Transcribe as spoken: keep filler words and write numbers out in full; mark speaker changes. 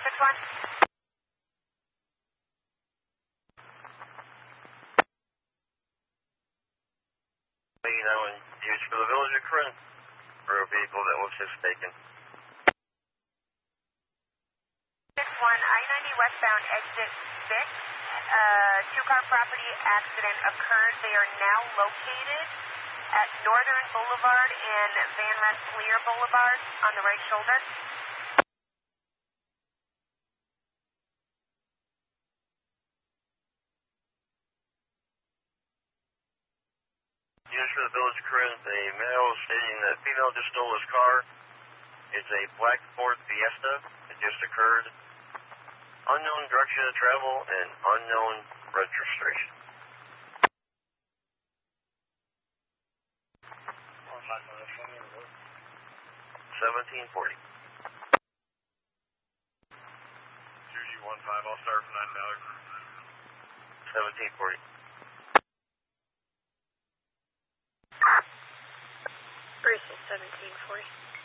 Speaker 1: six one.
Speaker 2: Now in use for the village of Corinth for a vehicle that was just taken.
Speaker 1: six one, I ninety westbound exit six. Uh, two-car property accident occurred. They are now located at Northern Boulevard and Van Rensselaer Boulevard on the right shoulder.
Speaker 2: Used for the village of Corinth, a male stating that female just stole his car. It's a black Ford Fiesta. It just occurred. Unknown direction of travel and unknown registration. seventeen forty.
Speaker 3: two G one five, I'll start from nine Valley.
Speaker 2: seventeen forty.
Speaker 1: Bristol seventeen forty.